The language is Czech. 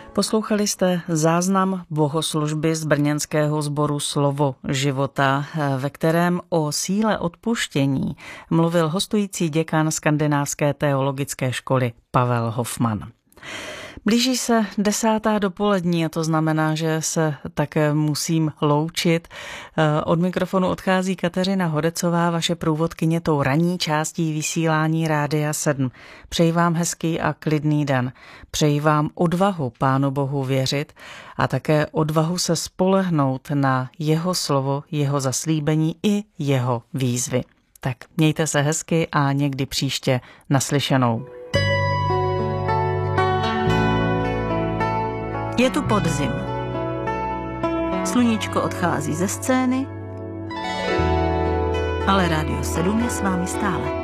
Poslouchali jste záznam bohoslužby z brněnského sboru Slovo života, ve kterém o síle odpuštění mluvil hostující děkan Skandinávské teologické školy Pavel Hofman. Blíží se 10. dopolední a to znamená, že se také musím loučit. Od mikrofonu odchází Kateřina Hodecová, vaše průvodkyně tou ranní částí vysílání Rádia 7. Přeji vám hezký a klidný den. Přeji vám odvahu Pánu Bohu věřit a také odvahu se spolehnout na jeho slovo, jeho zaslíbení i jeho výzvy. Tak mějte se hezky a někdy příště naslyšenou. Je tu podzim. Sluníčko odchází ze scény, ale Rádio 7 je s vámi stále.